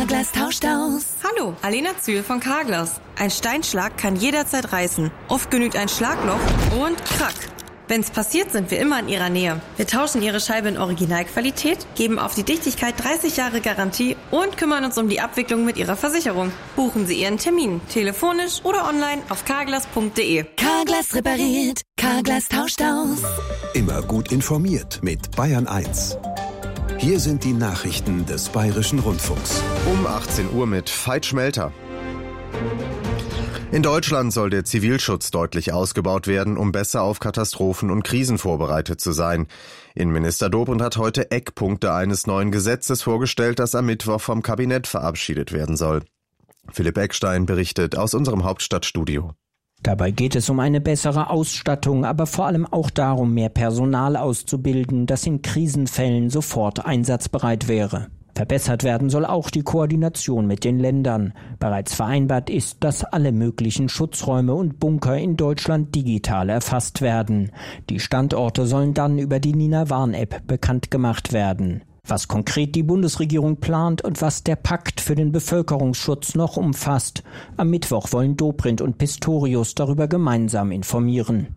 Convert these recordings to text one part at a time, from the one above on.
Carglass tauscht aus. Hallo, Alena Zühl von Carglass. Ein Steinschlag kann jederzeit reißen. Oft genügt ein Schlagloch und krack. Wenn's passiert, sind wir immer in Ihrer Nähe. Wir tauschen Ihre Scheibe in Originalqualität, geben auf die Dichtigkeit 30 Jahre Garantie und kümmern uns um die Abwicklung mit Ihrer Versicherung. Buchen Sie Ihren Termin, telefonisch oder online auf carglass.de. Carglass repariert, Carglass tauscht aus. Immer gut informiert mit Bayern 1. Hier sind die Nachrichten des Bayerischen Rundfunks. Um 18 Uhr mit Veit Schmelter. In Deutschland soll der Zivilschutz deutlich ausgebaut werden, um besser auf Katastrophen und Krisen vorbereitet zu sein. Innenminister Dobrindt hat heute Eckpunkte eines neuen Gesetzes vorgestellt, das am Mittwoch vom Kabinett verabschiedet werden soll. Philipp Eckstein berichtet aus unserem Hauptstadtstudio. Dabei geht es um eine bessere Ausstattung, aber vor allem auch darum, mehr Personal auszubilden, das in Krisenfällen sofort einsatzbereit wäre. Verbessert werden soll auch die Koordination mit den Ländern. Bereits vereinbart ist, dass alle möglichen Schutzräume und Bunker in Deutschland digital erfasst werden. Die Standorte sollen dann über die Nina-Warn-App bekannt gemacht werden. Was konkret die Bundesregierung plant und was der Pakt für den Bevölkerungsschutz noch umfasst. Am Mittwoch wollen Dobrindt und Pistorius darüber gemeinsam informieren.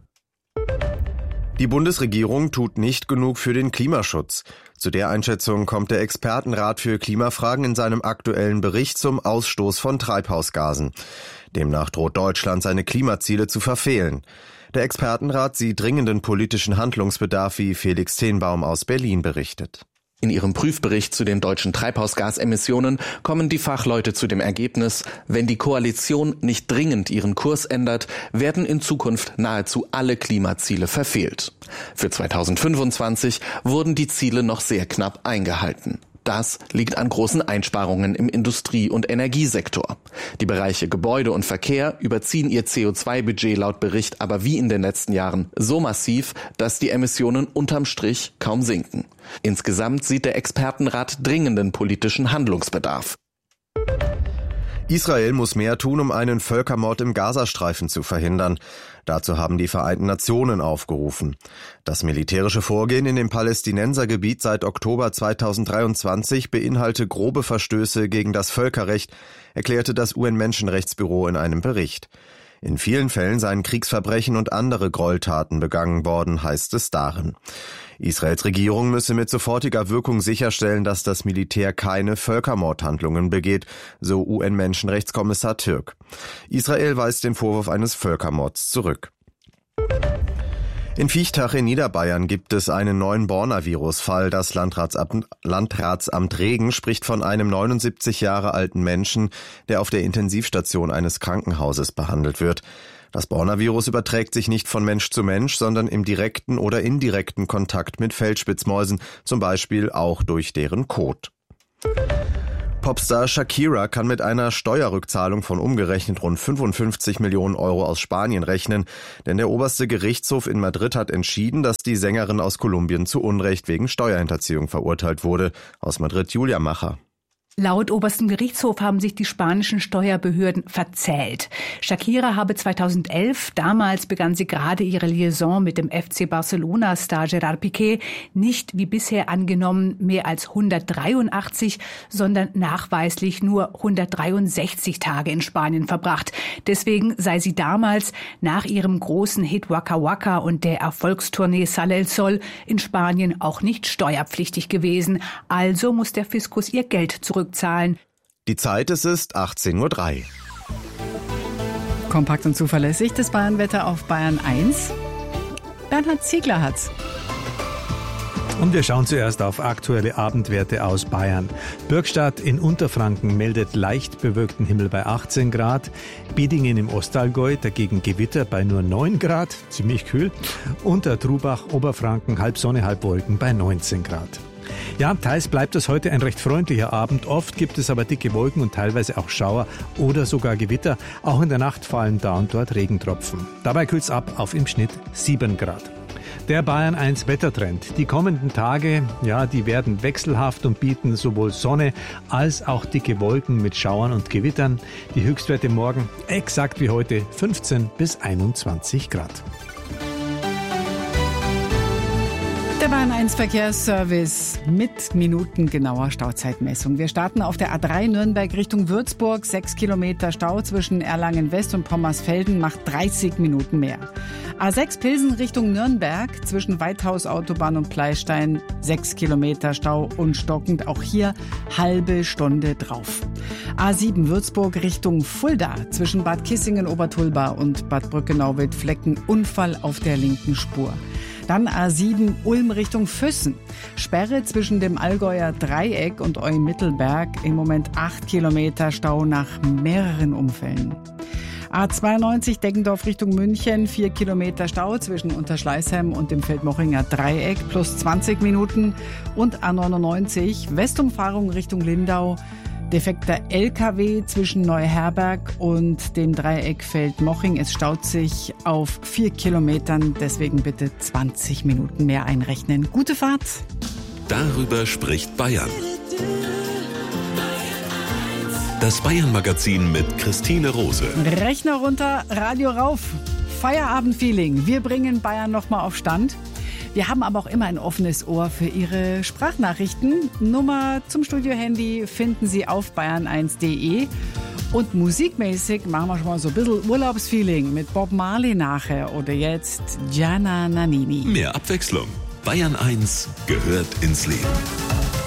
Die Bundesregierung tut nicht genug für den Klimaschutz. Zu der Einschätzung kommt der Expertenrat für Klimafragen in seinem aktuellen Bericht zum Ausstoß von Treibhausgasen. Demnach droht Deutschland, seine Klimaziele zu verfehlen. Der Expertenrat sieht dringenden politischen Handlungsbedarf, wie Felix Tenbaum aus Berlin berichtet. In ihrem Prüfbericht zu den deutschen Treibhausgasemissionen kommen die Fachleute zu dem Ergebnis, wenn die Koalition nicht dringend ihren Kurs ändert, werden in Zukunft nahezu alle Klimaziele verfehlt. Für 2025 wurden die Ziele noch sehr knapp eingehalten. Das liegt an großen Einsparungen im Industrie- und Energiesektor. Die Bereiche Gebäude und Verkehr überziehen ihr CO2-Budget laut Bericht aber wie in den letzten Jahren so massiv, dass die Emissionen unterm Strich kaum sinken. Insgesamt sieht der Expertenrat dringenden politischen Handlungsbedarf. Israel muss mehr tun, um einen Völkermord im Gazastreifen zu verhindern. Dazu haben die Vereinten Nationen aufgerufen. Das militärische Vorgehen in dem Palästinensergebiet seit Oktober 2023 beinhalte grobe Verstöße gegen das Völkerrecht, erklärte das UN-Menschenrechtsbüro in einem Bericht. In vielen Fällen seien Kriegsverbrechen und andere Gräueltaten begangen worden, heißt es darin. Israels Regierung müsse mit sofortiger Wirkung sicherstellen, dass das Militär keine Völkermordhandlungen begeht, so UN-Menschenrechtskommissar Türk. Israel weist den Vorwurf eines Völkermords zurück. In Viechtach in Niederbayern gibt es einen neuen Borna-Virus-Fall. Das Landratsamt Regen spricht von einem 79 Jahre alten Menschen, der auf der Intensivstation eines Krankenhauses behandelt wird. Das Borna-Virus überträgt sich nicht von Mensch zu Mensch, sondern im direkten oder indirekten Kontakt mit Feldspitzmäusen, zum Beispiel auch durch deren Kot. Popstar Shakira kann mit einer Steuerrückzahlung von umgerechnet rund 55 Millionen Euro aus Spanien rechnen, denn der oberste Gerichtshof in Madrid hat entschieden, dass die Sängerin aus Kolumbien zu Unrecht wegen Steuerhinterziehung verurteilt wurde. Aus Madrid Julia Macher. Laut oberstem Gerichtshof haben sich die spanischen Steuerbehörden verzählt. Shakira habe 2011, damals begann sie gerade ihre Liaison mit dem FC Barcelona-Star Gerard Piqué, nicht wie bisher angenommen mehr als 183, sondern nachweislich nur 163 Tage in Spanien verbracht. Deswegen sei sie damals nach ihrem großen Hit Waka Waka und der Erfolgstournee Sale el Sol in Spanien auch nicht steuerpflichtig gewesen. Also muss der Fiskus ihr Geld zurückzahlen. Die Zeit, es ist 18:03 Uhr. Kompakt und zuverlässig das Bayernwetter auf Bayern 1. Bernhard Ziegler hat's. Und wir schauen zuerst auf aktuelle Abendwerte aus Bayern. Bürgstadt in Unterfranken meldet leicht bewölkten Himmel bei 18 Grad. Biedingen im Ostallgäu dagegen Gewitter bei nur 9 Grad, ziemlich kühl. Untertrubach, Oberfranken, halb Sonne, halb Wolken bei 19 Grad. Ja, teils bleibt es heute ein recht freundlicher Abend. Oft gibt es aber dicke Wolken und teilweise auch Schauer oder sogar Gewitter. Auch in der Nacht fallen da und dort Regentropfen. Dabei kühlt's ab auf im Schnitt 7 Grad. Der Bayern 1 Wettertrend. Die kommenden Tage, ja, die werden wechselhaft und bieten sowohl Sonne als auch dicke Wolken mit Schauern und Gewittern. Die Höchstwerte morgen exakt wie heute 15 bis 21 Grad. Der Bayern 1 Verkehrsservice mit minutengenauer Stauzeitmessung. Wir starten auf der A3 Nürnberg Richtung Würzburg. 6 Kilometer Stau zwischen Erlangen West und Pommersfelden macht 30 Minuten mehr. A6 Pilsen Richtung Nürnberg zwischen Weithausautobahn und Pleistein. 6 Kilometer Stau und stockend. Auch hier halbe Stunde drauf. A7 Würzburg Richtung Fulda zwischen Bad Kissingen-Obertulba und Bad Brückenau-Wildflecken. Unfall auf der linken Spur. Dann A7 Ulm Richtung Füssen. Sperre zwischen dem Allgäuer Dreieck und Eumittelberg. Im Moment 8 Kilometer Stau nach mehreren Unfällen. A92 Deggendorf Richtung München. 4 Kilometer Stau zwischen Unterschleißheim und dem Feldmochinger Dreieck plus 20 Minuten. Und A99 Westumfahrung Richtung Lindau. Defekter LKW zwischen Neuherberg und dem Dreieck Feldmoching. Es staut sich auf 4 Kilometern, deswegen bitte 20 Minuten mehr einrechnen. Gute Fahrt! Darüber spricht Bayern. Das Bayern-Magazin mit Christine Rose. Rechner runter, Radio rauf. Feierabend-Feeling. Wir bringen Bayern nochmal auf Stand. Wir haben aber auch immer ein offenes Ohr für Ihre Sprachnachrichten. Nummer zum Studio-Handy finden Sie auf bayern1.de. Und musikmäßig machen wir schon mal so ein bisschen Urlaubsfeeling mit Bob Marley nachher oder jetzt Gianna Nannini. Mehr Abwechslung. Bayern 1 gehört ins Leben.